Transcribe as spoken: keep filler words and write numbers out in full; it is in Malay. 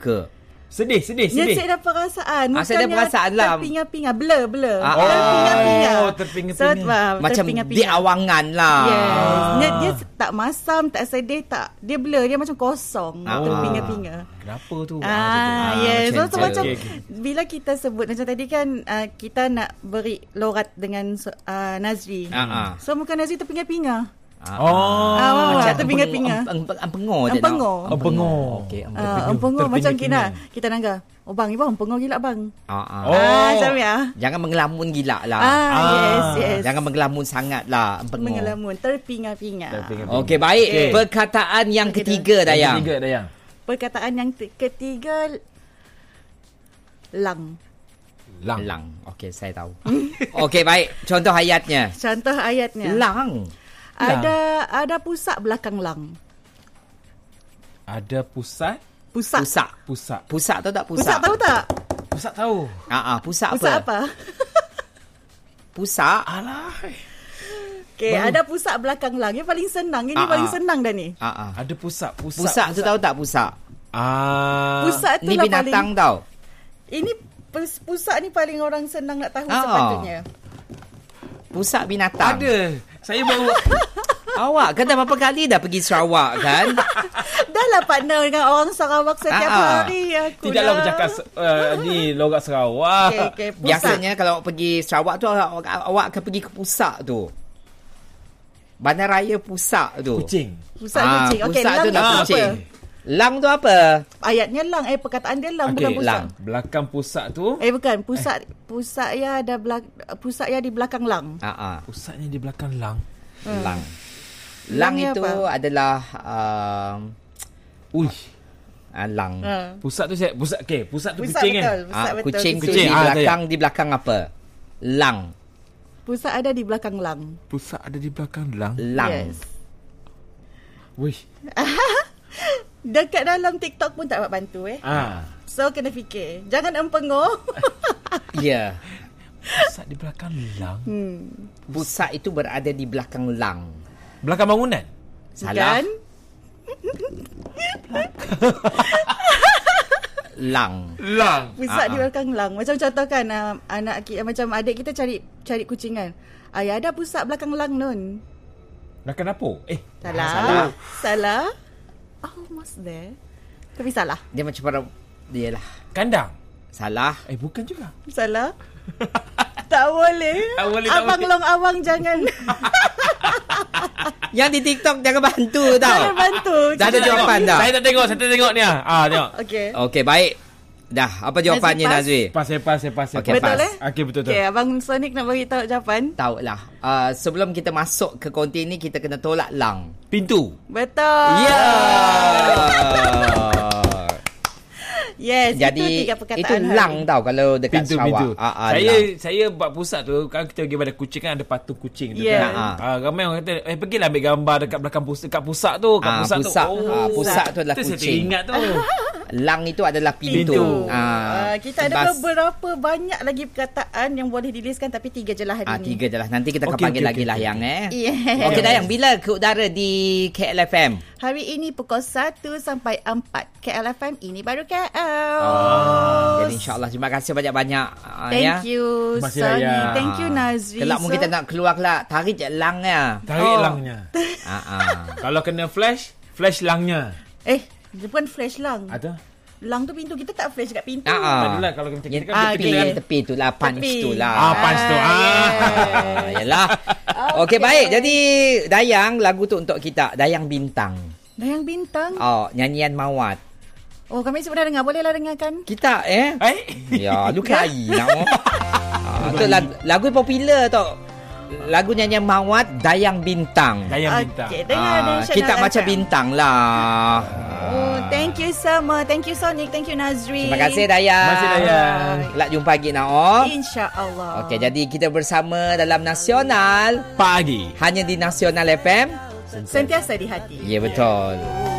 ke? Sedih, sedih, Dia sedih. saya ada perasaan. Ah, saya ada perasaan lah. Terpinga-pinga. Blur, blur. Ah, terpinga-pinga. Oh, terpinga-pinga. So, uh, Macam terpinga-pinga. di awangan lah. Yes. Ah. Dia, dia tak masam, tak sedih, tak. Dia blur, dia macam kosong. Ah. Terpinga-pinga. Kenapa tu? Ah, Ah, yes. So, macam so tu. macam Okay, okay. bila kita sebut macam tadi kan uh, kita nak beri lorat dengan uh, Nazri. Ah, ah. So muka Nazri terpinga-pinga. Ah, Oh. Ah, macam macam terpinga-pinga. Empengor. Empengor. Empengor. Okey, Ah, empengor macam kita. Kita nangga. Oh bang, ni bang empengor gila bang. Ah, ah. Oh. Ah, macam ya. Jangan mengelamun gila lah. Ah, yes, yes. Jangan mengelamun sangat lah. Empengor. Mengelamun, terpinga-pinga. Terpinga-pinga. Okey, baik. Okey. Perkataan yang Okey, ketiga, Yang Dayang. ketiga, Dayang. Perkataan yang t- ketiga, lang. Lang. Lang. Okey, saya tahu. Okey, baik. Contoh ayatnya. Contoh ayatnya. Lang. Ada ada pusat belakang lang. Ada pusat. Pusat. Pusat. Pusat. Pusat tahu tak pusat? Pusat tahu tak? Pusat tahu. Ah, ah, pusat, Pusat apa? apa? Pusat. Alah. Okey, ada pusat belakang lang. Yang paling senang. Ini Ah, paling ah. senang dah ni. Ah, ah. Ada pusat. Pusat. Pusat tu tahu tak pusat? Ah. Pusat tu Ni lah binatang paling. tau. Ini pus- pusat ni paling orang senang nak tahu Ah. sepatutnya. Pusat binatang. Ada. Saya baru. Awak kan dah berapa kali dah pergi Sarawak kan? Dah lah partner dengan orang Sarawak setiap Ah, ah. hari. Aku Tidaklah dah. bercakap uh, ni logat Sarawak. Okey, okey. Pusat. Biasanya kalau awak pergi Sarawak tu awak, awak akan pergi ke pusat tu. Bandaraya pusat tu. Kucing. Pusat Ah, kucing. Okey, pusat lang tu ni dah apa? kucing. Lang tu apa? Ayatnya lang. Eh, perkataan dia lang, Okey, bukan pusat. lang. Belakang pusat tu. Eh, bukan. Pusat pusat ya ada belak- pusat ya di belakang lang. Ah, ah. Pusatnya di belakang lang. Hmm. Lang. Lang Lang ni itu apa? adalah um, Ui. ah, lang. Ha. Pusat tu saya pusat okey, pusat tu Pusat kucing betul. kan. Pusat Ah, betul. kucing tu Kucing. di Ah, belakang di belakang apa? Lang. Pusat ada di belakang lang. Pusat ada di belakang lang. Lang. Yes. Wih. Dekat dalam TikTok pun tak dapat bantu eh. Ah. So kena fikir. Jangan empengor. Ya. Pusat di belakang lang. hmm. Pusat itu berada di belakang lang. Belakang bangunan. Salah. Kan? Lang. Lang. Pusat Ah, di ah. belakang lang. Macam contoh kan uh, anak kita, macam adik kita cari cari kucing kan. Ayah ada pusat belakang lang nun. Belakang dapur. Eh. Salah. Salah. Salah. Almost there. Tapi salah. Dia macam pada dia lah. Kandang. Salah. Eh bukan juga. Salah. Tak boleh. Tak boleh, tak Abang boleh. long awang jangan. Yang di TikTok jangan bantu tau. Jangan bantu. Dah ada Jangan jawapan bantu. dah. Saya tak tengok, saya tak tengok ni ah. Ah, tengok. Okey. Okey, baik. Dah, apa jawapannya Nazri, Nazri? Pas, saya pas, saya pas. saya Okey, pas. Betul pas. eh? Okey, betul betul. Okey, Abang Sonic nak bagi tahu jawapan. Tahu lah. Uh, sebelum kita masuk ke konti ni, kita kena tolak lang. Pintu. Betul. Ya. Yes, Jadi itu tiga perkataan itu hari. lang tau kalau dekat Pintu, Sarawak. pintu. Ah, ah, saya lang. saya buat pusat tu, kan kita pergi pada kucing kan ada patung kucing tu Yeah. kan. Ah. Ah, ramai orang kata, eh pergilah ambil gambar dekat belakang pusat, dekat pusat tu, kat Ah, pusat, pusat. tu. Ah, pusat tu adalah Itu saya kucing. teringat tu. Lang itu adalah pintu. Pintu. Ah, kita ada bas- beberapa banyak lagi perkataan yang boleh diliskan tapi tiga je lah hari Ah, ni. tiga je lah. Nanti kita akan Okey, panggil okey, lagi okey, lah okey. yang eh. Yes. Okey Dayang, bila ke udara di K L F M? Hari ini pukul satu sampai empat. K L F M ini baru K L. Oh. Jadi insyaAllah terima kasih banyak-banyak. ah, Thank ya. you Terima kasih, Sony. Dayang. Thank you Nazri. Kelak mungkin So- kita nak keluar kelak. Tarik je lang ya. Tarik Oh. langnya. Ah, ah. Kalau kena flash, flash langnya. Eh, dia bukan flash lang. Ada? Lang tu pintu. Kita tak flash kat pintu. Ah, ah. Adalah kalau kita Yang kita kan Ah, tepi, okey. yang tepi tu lah. Punch Tepi. tu lah. Ah, punch tu. Ah. Ah, yalah. Okey, baik. Jadi Dayang, lagu tu untuk kita. Dayang Bintang. Dayang Bintang. Oh, nyanyian Mawat. Oh, kami sebenarnya dengar. Bolehlah dengarkan. Kita eh. Eh? Ya, lu kai nak. Ah, tu lagu, lagu popular tau. Lagu nyanyian Mawat Dayang Bintang. Dayang Bintang. Okey, dengar Ah, di kita Channel macam F M. bintang lah. Oh, thank you sama. Thank you Sonic. Thank you Nazri. Terima kasih Dayang. Terima kasih, Dayang. Kelak jumpa lagi nak oh. InsyaAllah. Okey, jadi kita bersama dalam Nasional Pagi. hanya di Nasional F M. Sentiasa di hati. Ya, betul.